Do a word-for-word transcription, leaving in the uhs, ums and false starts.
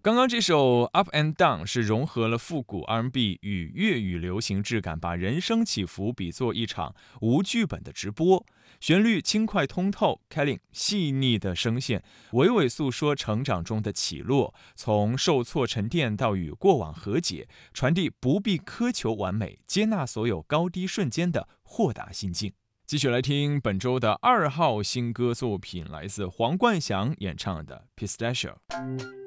刚刚这首 Up and Down 是融合了复古 R and B 与粤语流行质感，把人生起伏比作一场无剧本的直播。旋律轻快通透 ，Kelly 细腻的声线娓娓诉说成长中的起落，从受挫沉淀到与过往和解，传递不必苛求完美，接纳所有高低瞬间的豁达心境。继续来听本周的二号新歌作品，来自黄冠祥演唱的《Pistachio》。